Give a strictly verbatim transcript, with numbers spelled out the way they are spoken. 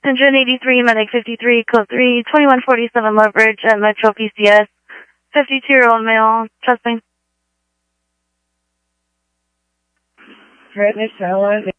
one eighty-three, Medic fifty-three, code three, twenty-one forty-seven Love Bridge at Metro P C S. fifty-two-year-old male, chest pain. Fitness, hello.